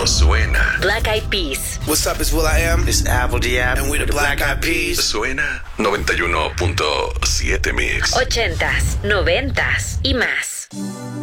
suena. Black Eyed Peas. What's up, it's will.i.am. It's Apple Diab. And we the Black Eyed Peas. Suena 91.7 Mix. 80s, 90s y más.